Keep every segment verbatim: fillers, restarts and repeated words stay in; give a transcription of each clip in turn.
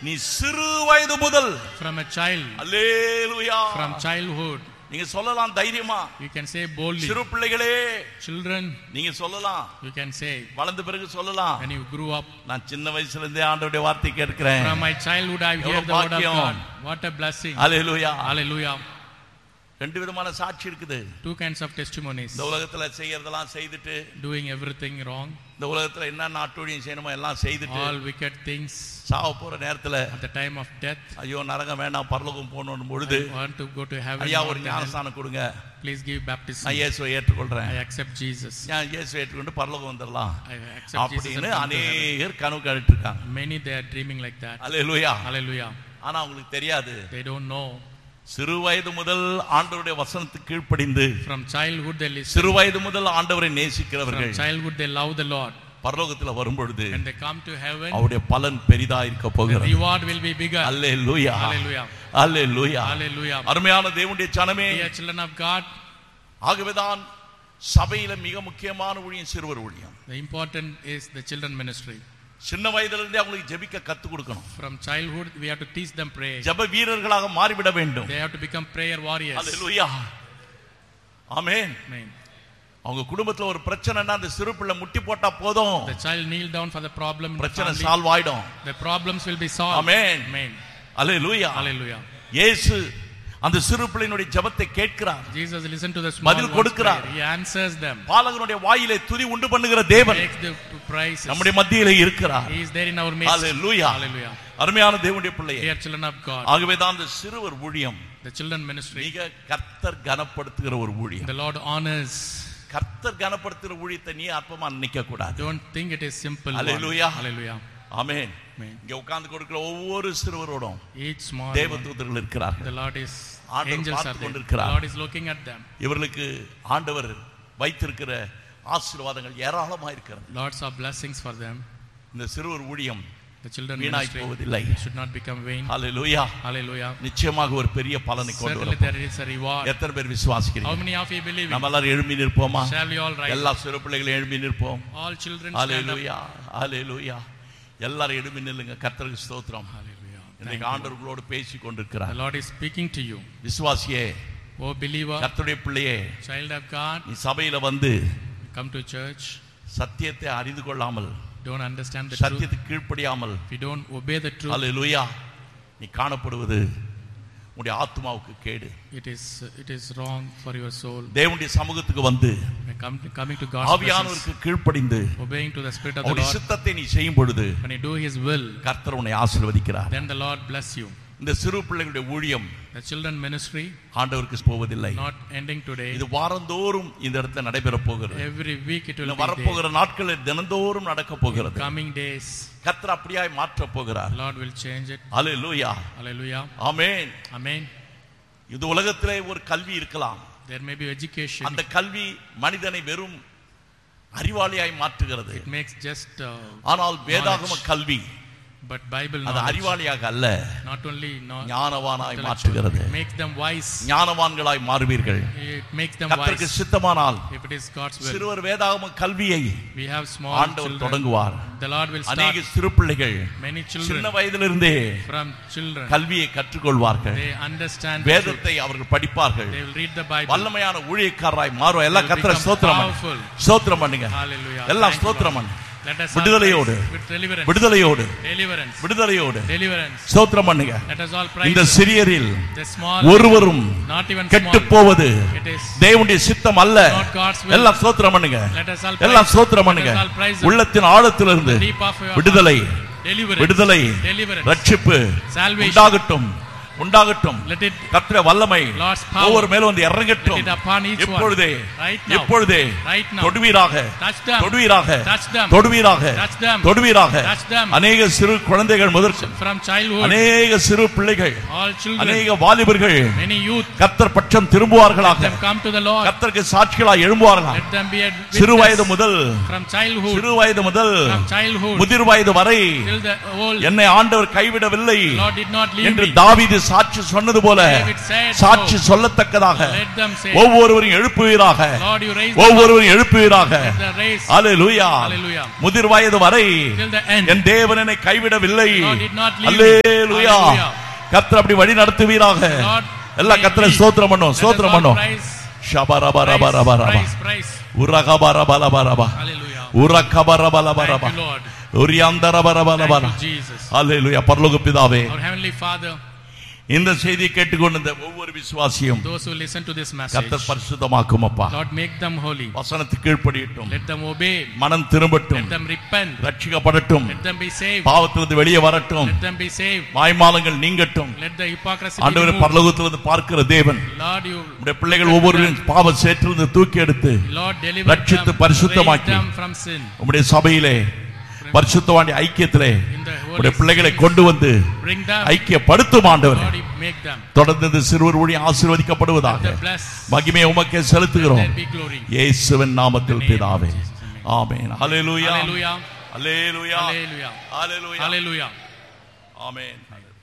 நீ சிறு வயது முதல், from a child, hallelujah, from childhood, நீங்க சொல்லலாம் தைரியமா, you can say boldly, சிறு பிள்ளைகளே, children, நீங்க சொல்லலாம், you can say, வளர்ந்த பிறகு சொல்லலாம், when you grew up, நான் சின்ன வயசுல இருந்தே ஆண்டவருடைய வார்த்தை கேட்கிறேன், from my childhood I hear the word of God. What a blessing. Hallelujah, hallelujah. ரெண்டு விதமான சாட்சி இருக்குது. Two kinds of testimonies. இந்த உலகத்துல செய்யறதெல்லாம் செய்துட்டு, doing everything wrong, இந்த உலகத்துல என்ன நாட்டோடியும் செய்யணுமோ எல்லாம் செய்துட்டு, all wicked things, சாவ போற நேரத்துல, at the time of death, ஐயோ நரகம் வேண்டாம் பரலோகம் போகணும் பொழுது, I want to go to heaven, ஐயா ஒரு ஞானஸ்நானம் கொடுங்க, please give baptism, நான் இயேசுவை ஏற்றுக்கொள்றேன், I accept Jesus, நான் இயேசுவை ஏற்றுக்கொண்டு பரலோகம் வந்துடலாம் I accept Jesus, அப்படின்னு அநேகர் கனவு கண்டுட்டு இருக்காங்க. many they are dreaming like that. Hallelujah, hallelujah. ஆனா அவங்களுக்கு தெரியாது, they don't know, சிறு வயது முதல் ஆண்டவருடைய வசனத்துக்கு கீழ்ப்படிந்து, from childhood they listen, சிறு வயது முதல் ஆண்டவரை நேசிக்கிறவர்கள், from childhood they love the Lord, பரலோகத்துல வரும்பொழுது when they come to heaven அவருடைய பலன் பெரிதா இருக்க போகிறது, the reward will be bigger. Hallelujah, hallelujah, hallelujah, hallelujah. அருமையான தேவனுடைய ஜனமே, dear children of God, ஆகவேதான் சபையில மிக முக்கியமான ஊழியம் சிறுவர் ஊழியம். the important is the children ministry. சின்ன வயதில இருந்தே அவங்களுக்கு ஜெபிக்க கத்து கொடுக்கணும். From childhood we have to teach them prayer. ஜெப வீரர்களாக மாறிவிட வேண்டும். they have to become prayer warriors. Hallelujah, amen. amen. அவங்க குடும்பத்துல ஒரு பிரச்சனைனா அந்த சிறு பிள்ளை முட்டி போட்டா போதும், the child kneel down for the problem, பிரச்சனை சால்வ் ஆயிடும், the problems will be solved. Amen, amen. Hallelujah, hallelujah. இயேசு அந்த சிறு பிள்ளையினுடைய ஜெபத்தை கேட்கிறார், Jesus listen to the small பதில் கொடுக்கிறார், he answers them, பாலகனுடைய வாயிலே துதி உண்டு பண்ணுகிற தேவன் makes the praises, நம்முடைய மத்தியிலே இருக்கிறார். he is there in our midst. Hallelujah, hallelujah. அருமையான தேவனுடைய பிள்ளையே, dear children of God, ஆகவே தான் அந்த சிறுவர் ஊழியம், the children ministry, மிக கர்த்தர் கனப்படுத்துகிற ஒரு ஊழியம். the Lord honors. கர்த்தர் கனப்படுத்துகிற ஊழியத்தை நீ அற்பமா நினைக்க கூடாது. don't think it is simple. Hallelujah, hallelujah, amen. amen. இங்க உட்கார்ந்து கொடுக்கிற ஒவ்வொரு சிறுவரோடும் each small தேவதூதர்கள் இருக்கிறார்கள், the Lord is ஆண்டவர் angels are பார்த்து there, the கொண்டிருக்கிறார். Lord is looking at them. இவர்களுக்கு ஆண்டவர் வைத்திருக்கிற ஆசீர்வாதங்கள் ஏராளமா இருக்கிறது. lots of blessings for them. இந்த சிறுவர் ஊழியம் the children வீணாய் ministry போவதில்லை. should not become vain. Hallelujah, hallelujah. நிச்சயமாக ஒரு பெரிய பலனை கொண்டு certainly வரும். there is a reward. எத்தனை பேர் how விசுவாசிக்கிறீங்க? many of you believe it? நம்ம எல்லாரும் எழும்பி நிற்போமா? shall we all rise? எல்லா சிறு பிள்ளைகளும் எழும்பி நிற்போம். all children stand up. ஹalleluya, ஹalleluya, எல்லாரும் எழும்பி நில்லுங்க. கர்த்தருக்கு ஸ்தோத்திரம். hallelujah. இன்னைக்கு ஆண்டவர்களோடு பேசி கொண்டிருக்கிறார். the Lord is speaking to you. விசுவாசியே, oh believer, கர்த்தருடைய பிள்ளையே, child of God, நீ சபையில வந்து come to church, சத்தியத்தை அறிந்து கொள்ளாமல், don't understand the truth, சத்தியத்துக்கு கீழ்ப்படியாமல், if you don't obey the truth, ஹalleluya, நீ காணப்படுவது உன்னுடைய ஆத்துமாவுக்கு கேடு. it is it is wrong for your soul. தேவனுடைய சமூகத்துக்கு வந்து Come, coming to God's presence, ஆவியானவருக்கு கீழ்ப்படிந்து obeying to the Spirit of the அவருடைய Lord, சித்தத்தை நீ செய்யும் பொழுது when you do His will, கர்த்தர் உன்னை ஆசீர்வதிக்கிறார். then the Lord bless you. இந்த சிறு பிள்ளைகளுடைய ஊழியம் the children ministry ஆண்டவருக்கு போவதில்லை. not ending today. இது வாரந்தோறும் இந்த இடத்துல நடைபெற போகிறது. every week it will இந்த be வரப்போகிற there. நாட்களில் தினந்தோறும் நடக்க போகிறது. coming days, கர்த்தர் அப்படியாய் மாற்ற போகிறார். Lord will change it. Hallelujah, hallelujah, amen. amen. இது உலகத்திலே ஒரு கல்வி இருக்கலாம், there may be education, அந்த கல்வி மனிதனை வெறும் அறிவாளியாய் மாற்றுகிறது. it makes just uh, ஆனால் வேதாகம கல்வி but Bible அது knowledge அறிவாளியாக அல்ல, not only no, ஞானவானாய் மாற்றுகிறது. it makes them wise, ஞானவான்களாய் மாறுவீர்கள் it makes them கர்த்தருக்கு wise. சித்தமானால் if it is God's will, சிறுவர் வேதாகம கல்வியை we have small ஆண்டவர் children, தொடங்குவார். the Lord will start அநேக சிறு பிள்ளைகள் many சின்ன children வயதிலிருந்தே from children, கல்வியை கற்றுக்கொள்வார்கள். they understand the truth. வேதத்தை அவர்கள் படிப்பார்கள். they will read the Bible, வல்லமையான ஊழியக்காரராய் மாறும். எல்லாம் They will கர்த்தரை become ஸ்தோத்திரம் பண்ணு. powerful. ஸ்தோத்திரம் பண்ணுங்க. hallelujah, எல்லாம் Thank you, ஸ்தோத்திரம் Lord. பண்ணு. let us all விடுதலையோடு praise with deliverance, விடுதலையோடு deliverance, விடுதலையோடு deliverance, ஸ்தோத்திரம் பண்ணுங்க. let us all praise இந்த Him. சிறியரில் the small, ஒருவரும் not even கெட்டு small, போவது it is தேவனுடைய சித்தம் அல்ல. not God's will. எல்லாம் ஸ்தோத்திரம் பண்ணுங்க. let us all எல்லாம் praise, ஸ்தோத்திரம் let பண்ணுங்க. us all praise Him. உள்ளத்தின் ஆழத்திலிருந்து deep of your விடுதலை, heart, deliverance, விடுதலை, deliverance, ரட்சிப்பு salvation, உண்டாகட்டும், உண்டாகட்டும். let it கர்த்தருடைய வல்லமை Lord's power, ஒவ்வொரு மேலும் வந்து இறங்கட்டும். let it upon each one, இப்பொழுதே right now, இப்பொழுதே right now, தொடுவீராக, touch them, தொடுவீராக, touch them, தொடுவீராக, touch them, தொடுவீராக. touch them, அநேக சிறு குழந்தைகள் முதற்க from childhood, அநேக சிறு பிள்ளைகள், all children, அநேக வாலிபர்கள் many youth, கர்த்தர் பட்சம் let திரும்புவார்களாக, them come to the Lord, கர்த்தருக்கு சாட்சிகளாய் எழும்புவார்களாக. let them be a சிறு வயது witness முதல், from childhood, சிறு வயது முதல் from childhood முதிர் வயது வரை till the old. என்னை ஆண்டவர் கைவிடவில்லை Lord did not leave என்று me, தாவீது சாட்சி சொன்னது போல David said so. சாட்சி சொல்லத்தக்கதாக Let them say. ஒவ்வொருவரையும் எழுப்புவீராக, Lord, you raise ஒவ்வொருவரையும் எழுப்புவீராக. Let the race. Hallelujah. Hallelujah. முதிர் வயது வரை Till the end. என் தேவன் என்னை கைவிடவில்லை. Lord did not leave me. Hallelujah. Hallelujah. கர்த்தர் அப்படி வழி நடத்துவீராக. Lord, எல்லா கர்த்தரை ஸ்தோத்திரம் பண்ணும், ஸ்தோத்திரம் பண்ணும். praise, ஷபரபரபரபரப praise, praise. உரகபரபரபரப Hallelujah. உரகபரபரபரப Thank you, Lord. உரியந்தரபரபரபர. Thank you, Jesus. அல்லேலூயா. பரலோக பிதாவே, Our Heavenly Father, இந்த செய்தியை கேட்டுக்கொண்ட ஒவ்வொரு விசுவாசியும் those who listen to this message, கர்த்தர் பரிசுத்தமாக்கும் அப்பா. Lord, make them holy. வசனத்துக்கு கீழ்ப்படியட்டும், Let them obey. மனம் திரும்பட்டும், Let them repent. ரட்சிக்கப்படட்டும், Let them be saved. பாவத்திலிருந்து வெளியே வரட்டும், Let them be saved. மாய்மாலங்கள் நீங்கட்டும். Let the hypocrisy be ஆண்டவரே, removed. பரலோகத்திலிருந்து பார்க்கிற தேவன் Lord, you, உம்முடைய பிள்ளைகள் ஒவ்வொருவரையும் பாவ சேற்றிலிருந்து தூக்கி எடுத்து Lord, deliver ரட்சித்து them, raise பரிசுத்தமாக்கி them from sin. உம்முடைய சபையிலே பரிசுத்தவாண்டி ஐக்கியத்திலே In the உம்முடைய Holy பிள்ளைகளை Spirit, கொண்டு வந்து bring them. ஐக்கியப்படுத்தும் ஆண்டவரே. Lord, you make them. தொடர்ந்து இந்த சிறுவர் ஊழியம் ஆசீர்வதிக்கப்படுவதாக. Let them bless. மகிமையை உமக்கே Let செலுத்துகிறோம், there be glory. இயேசுவின் நாமத்தில் In the name of பிதாவே. Jesus, amen. ஆமென். ஹல்லேலூயா. Hallelujah. ஹல்லேலூயா. Hallelujah. ஹல்லேலூயா. Hallelujah. ஆமென்.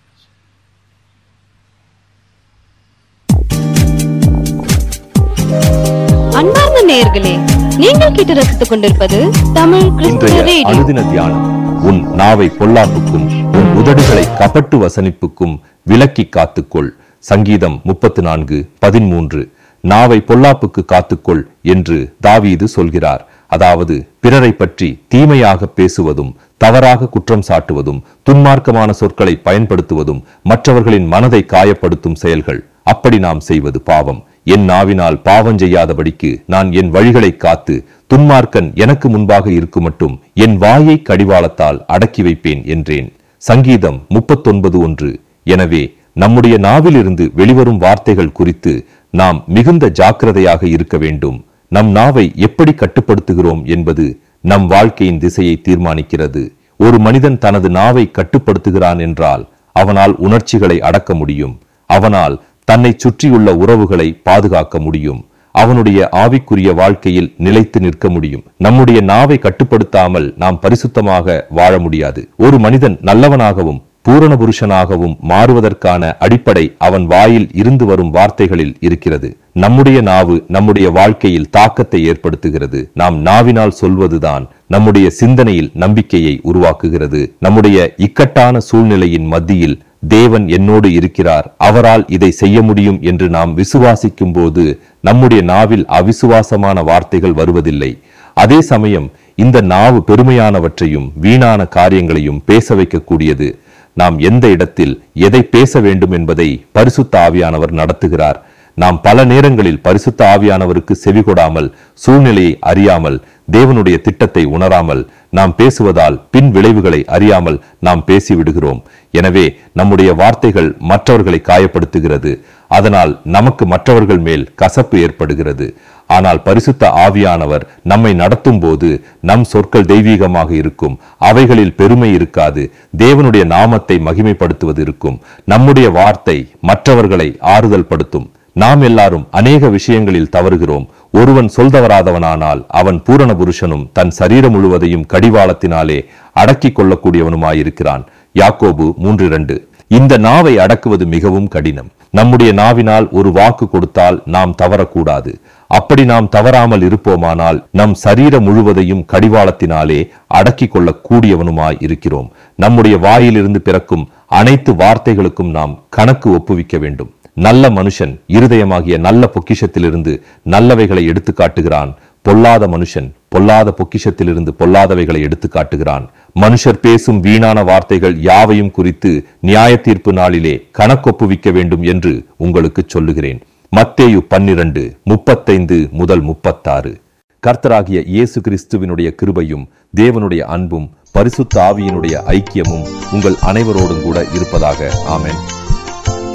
அன்பார்ந்த நேயர்களே, நீங்கள் கேட்டு ரசித்துக் கொண்டிருப்பது தமிழ் கிறிஸ்துவ இன்றைய ரேடியோ. அனுதின தியானம். உன் நாவை பொல்லாப்புக்கும் உன் உதடுகளை கபட்டு வசனிப்புக்கும் விலக்கி காத்துக்கொள். சங்கீதம் முப்பத்து நான்கு பதிமூன்று. நாவை பொல்லாப்புக்கு காத்துக்கொள் என்று தாவீது சொல்கிறார். அதாவது பிறரை பற்றி தீமையாக பேசுவதும், தவறாக குற்றம் சாட்டுவதும், துன்மார்க்கமான சொற்களை பயன்படுத்துவதும் மற்றவர்களின் மனதை காயப்படுத்தும் செயல்கள். அப்படி நாம் செய்வது பாவம். என் நாவினால் பாவம் செய்யாதபடிக்கு நான் என் வழிகளை காத்து துன்மார்க்கன் எனக்கு முன்பாக இருக்கும் மட்டும் என் வாயை கடிவாளத்தால் அடக்கி வைப்பேன் என்றேன். சங்கீதம் முப்பத்தொன்பது ஒன்று. எனவே நம்முடைய நாவிலிருந்து வெளிவரும் வார்த்தைகள் குறித்து நாம் மிகுந்த ஜாக்கிரதையாக இருக்க வேண்டும். நம் நாவை எப்படி கட்டுப்படுத்துகிறோம் என்பது நம் வாழ்க்கையின் திசையை தீர்மானிக்கிறது. ஒரு மனிதன் தனது நாவை கட்டுப்படுத்துகிறான் என்றால் அவனால் உணர்ச்சிகளை அடக்க முடியும். அவனால் தன்னை சுற்றியுள்ள உறவுகளை பாதுகாக்க முடியும். அவனுடைய ஆவிக்குரிய வாழ்க்கையில் நிலைத்து நிற்க முடியும். நம்முடைய நாவை கட்டுப்படுத்தாமல் நாம் பரிசுத்தமாக வாழ முடியாது. ஒரு மனிதன் நல்லவனாகவும் பூரண புருஷனாகவும் மாறுவதற்கான அடிப்படை அவன் வாயில் இருந்து வரும் வார்த்தைகளில் இருக்கிறது. நம்முடைய நாவு நம்முடைய வாழ்க்கையில் தாக்கத்தை ஏற்படுத்துகிறது. நாம் நாவினால் சொல்வதுதான் நம்முடைய சிந்தனையில் நம்பிக்கையை உருவாக்குகிறது. நம்முடைய இக்கட்டான சூழ்நிலையின் மத்தியில் தேவன் என்னோடு இருக்கிறார், அவரால் இதை செய்ய முடியும் என்று நாம் விசுவாசிக்கும் போது நம்முடைய நாவில் அவிசுவாசமான வார்த்தைகள் வருவதில்லை. அதே சமயம் இந்த நாவு பெருமையானவற்றையும் வீணான காரியங்களையும் பேச வைக்கக்கூடியது. நாம் எந்த இடத்தில் எதை பேச வேண்டும் என்பதை பரிசுத்த ஆவியானவர் நடத்துகிறார். நாம் பல நேரங்களில் பரிசுத்த ஆவியானவருக்கு செவிகொடாமல், சூழ்நிலையை அறியாமல், தேவனுடைய திட்டத்தை உணராமல் நாம் பேசுவதால் பின் விளைவுகளை அறியாமல் நாம் பேசிவிடுகிறோம். எனவே நம்முடைய வார்த்தைகள் மற்றவர்களை காயப்படுத்துகிறது. அதனால் நமக்கு மற்றவர்கள் மேல் கசப்பு ஏற்படுகிறது. ஆனால் பரிசுத்த ஆவியானவர் நம்மை நடத்தும் போது நம் சொற்கள் தெய்வீகமாக இருக்கும். அவைகளில் பெருமை இருக்காது. தேவனுடைய நாமத்தை மகிமைப்படுத்துவது இருக்கும். நம்முடைய வார்த்தை மற்றவர்களை ஆறுதல் படுத்தும். நாம் எல்லாரும் அநேக விஷயங்களில் தவறுகிறோம். ஒருவன் சொல்தவராதவனானால் அவன் பூரண புருஷனும் தன் சரீரம் முழுவதையும் கடிவாளத்தினாலே அடக்கிக் கொள்ளக்கூடியவனுமாயிருக்கிறான். யாக்கோபு மூன்று இரண்டு. இந்த நாவை அடக்குவது மிகவும் கடினம். நம்முடைய நாவினால் ஒரு வாக்கு கொடுத்தால் நாம் தவறக்கூடாது. அப்படி நாம் தவறாமல் இருப்போமானால் நம் சரீரம் முழுவதையும் கடிவாளத்தினாலே அடக்கிக் கொள்ளக் கூடியவனுமாய் இருக்கிறோம். நம்முடைய வாயிலிருந்து பிறக்கும் அனைத்து வார்த்தைகளுக்கும் நாம் கணக்கு ஒப்புவிக்க வேண்டும். நல்ல மனுஷன் இருதயமாகிய நல்ல பொக்கிஷத்திலிருந்து நல்லவைகளை எடுத்து காட்டுகிறான். பொல்லாத மனுஷன் பொல்லாத பொக்கிஷத்திலிருந்து பொல்லாதவைகளை எடுத்து காட்டுகிறான். மனுஷர் பேசும் வீணான வார்த்தைகள் யாவையும் குறித்து நியாய தீர்ப்பு நாளிலே கணக்கொப்புவிக்க வேண்டும் என்று உங்களுக்கு சொல்லுகிறேன். மத்தேயு பன்னிரண்டு முப்பத்தைந்து முதல் முப்பத்தாறு. கர்த்தராகிய இயேசு கிறிஸ்துவினுடைய கிருபையும் தேவனுடைய அன்பும் பரிசுத்த ஆவியினுடைய ஐக்கியமும் உங்கள் அனைவரோடும் கூட இருப்பதாக. ஆமென்.